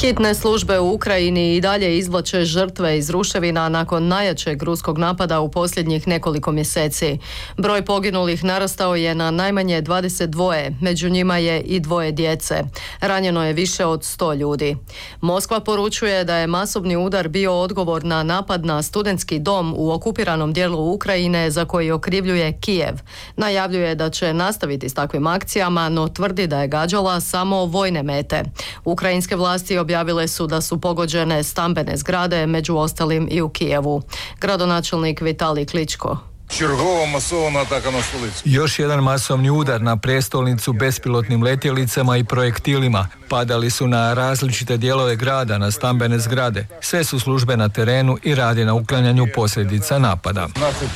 Hitne službe u Ukrajini i dalje izvlače žrtve iz ruševina nakon najjačeg ruskog napada u posljednjih nekoliko mjeseci. Broj poginulih narastao je na najmanje 22, među njima je i 2 djece. Ranjeno je više od 100 ljudi. Moskva poručuje da je masovni udar bio odgovor na napad na studentski dom u okupiranom dijelu Ukrajine za koji okrivljuje Kijev. Najavljuje da će nastaviti s takvim akcijama, no tvrdi da je gađala samo vojne mete. Ukrajinske vlasti objavile su da su pogođene stambene zgrade, među ostalim i u Kijevu. Gradonačelnik Vitalij Kličko. Još jedan masovni udar na prijestolnicu bespilotnim letjelicama i projektilima. Padali su na različite dijelove grada, na stambene zgrade. Sve su službe na terenu i radi na uklanjanju posljedica napada.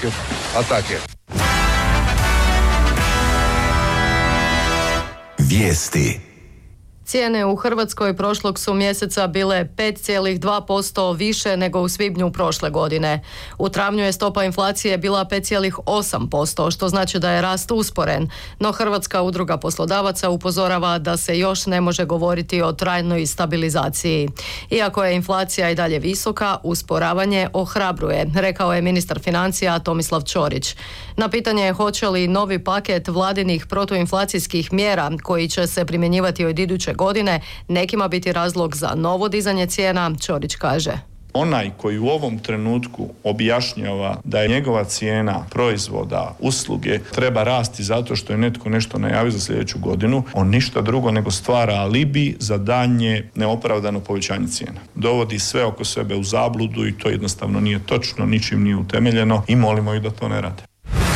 Vijesti. Cijene u Hrvatskoj prošlog su mjeseca bile 5,2% više nego u svibnju prošle godine. U travnju je stopa inflacije bila 5,8%, što znači da je rast usporen. No Hrvatska udruga poslodavaca upozorava da se još ne može govoriti o trajnoj stabilizaciji. Iako je inflacija i dalje visoka, usporavanje ohrabruje, rekao je ministar financija Tomislav Ćorić. Na pitanje hoće li novi paket vladinih protuinflacijskih mjera koji će se primjenjivati od iduće godine nekima biti razlog za novo dizanje cijena, Ćorić kaže. Onaj koji u ovom trenutku objašnjava da je njegova cijena proizvoda, usluge treba rasti zato što je netko nešto najavio za sljedeću godinu, on ništa drugo nego stvara alibi za daljnje neopravdano povećanje cijena. Dovodi sve oko sebe u zabludu i to jednostavno nije točno, ničim nije utemeljeno i molimo ih da to ne rade.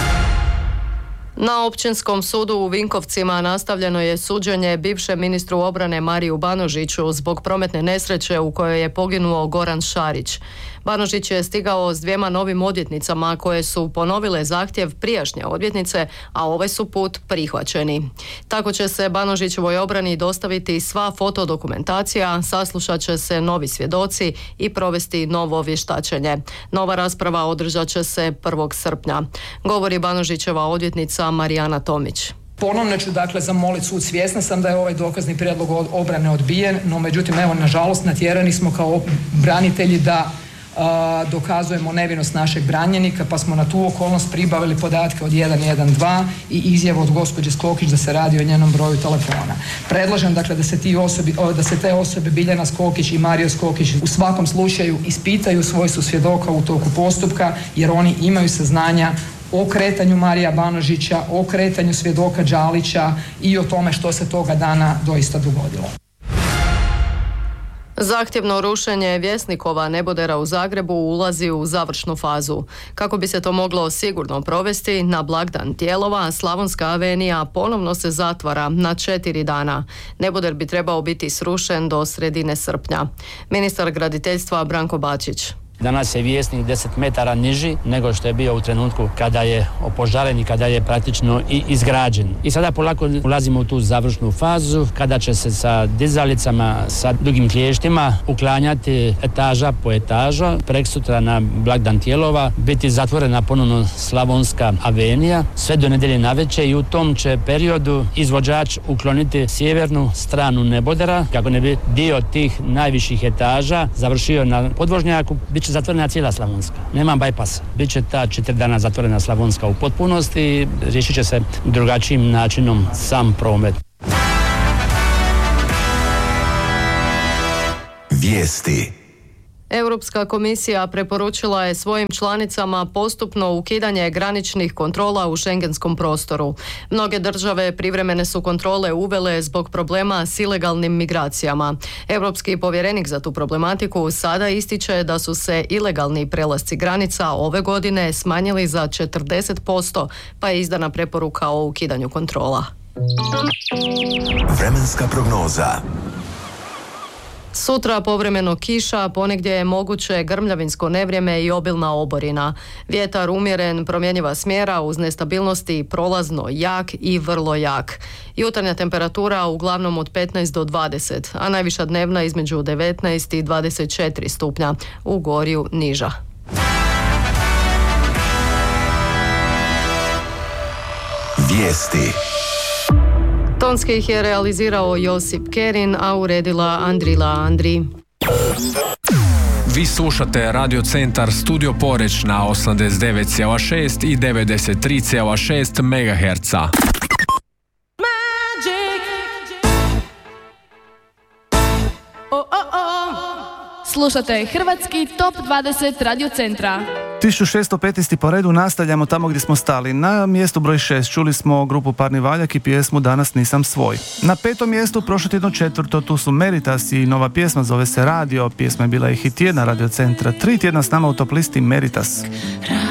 Na Općinskom sudu u Vinkovcima nastavljeno je suđenje bivšem ministru obrane Mariju Banožiću zbog prometne nesreće u kojoj je poginuo Goran Šarić. Banožić je stigao s 2 novim odvjetnicama koje su ponovile zahtjev prijašnje odvjetnice, a ovaj su put prihvaćeni. Tako će se Banožićevoj obrani dostaviti sva fotodokumentacija, saslušat će se novi svjedoci i provesti novo vještačenje. Nova rasprava održat će se 1. srpnja. Govori Banožićeva odvjetnica Marijana Tomić. Ponovno ću zamoliti sud, svjesna sam da je ovaj dokazni prijedlog obrane odbijen, no međutim nažalost natjerani smo kao branitelji da dokazujemo nevinost našeg branjenika, pa smo na tu okolnost pribavili podatke od 112 i izjavu od gospođe Skokić da se radi o njenom broju telefona. Predlažem da se te osobe Biljana Skokić i Mario Skokić u svakom slučaju ispitaju svojstvo svjedoka u toku postupka, jer oni imaju saznanja o kretanju Marija Banožića, o kretanju svjedoka Đalića i o tome što se toga dana doista dogodilo. Zahtjevno rušenje Vjesnikova nebodera u Zagrebu ulazi u završnu fazu. Kako bi se to moglo sigurno provesti, na blagdan Tijelova Slavonska avenija ponovno se zatvara na 4 dana. Neboder bi trebao biti srušen do sredine srpnja. Ministar graditeljstva Branko Bačić. Danas je Vjesnik 10 metara niži nego što je bio u trenutku kada je opožaren i kada je praktično i izgrađen. I sada polako ulazimo u tu završnu fazu kada će se sa dizalicama, sa dugim klještima uklanjati etaža po etaža. Preksutra na blagdan Tijelova biti zatvorena ponovno Slavonska avenija sve do nedjelje navečer i u tom će periodu izvođač ukloniti sjevernu stranu nebodera kako ne bi dio tih najviših etaža završio na podvožnjaku. Biće zatvorena cijela Slavonska. Nema bajpasa. Biće ta 4 dana zatvorena Slavonska u potpunosti i riješit će se drugačijim načinom sam promet. Vijesti. Europska komisija preporučila je svojim članicama postupno ukidanje graničnih kontrola u šengenskom prostoru. Mnoge države privremene su kontrole uvele zbog problema s ilegalnim migracijama. Europski povjerenik za tu problematiku sada ističe da su se ilegalni prelasci granica ove godine smanjili za 40%, pa je izdana preporuka o ukidanju kontrola. Vremenska prognoza. Sutra povremeno kiša, ponegdje je moguće grmljavinsko nevrijeme i obilna oborina. Vjetar umjeren, promjenjiva smjera uz nestabilnosti prolazno jak i vrlo jak. Jutarnja temperatura uglavnom od 15 do 20, a najviša dnevna između 19 i 24 stupnja, u Gorju niža. Vijesti. Tonski ih je realizirao Josip Kerin, a uredila Andrila Andri. Vi slušate Radio Centar Studio Poreč na 89,6 i 93,6 MHz. Slušate Hrvatski top 20 Radio Centra. 1615. po redu nastavljamo tamo gdje smo stali. Na mjestu broj 6 čuli smo grupu Parni Valjak i pjesmu Danas nisam svoj. Na 5. mjestu prošlo tjedno 4. tu su Meritas i nova pjesma zove se Radio. Pjesma je bila i hit tjedna Radio Centra. 3 tjedna s nama u top listi Meritas.